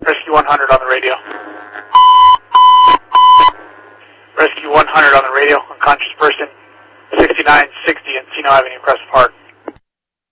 Rescue 100 on the radio. Rescue 100 on the radio, unconscious person, 6960 Encino Avenue, Crescent Park.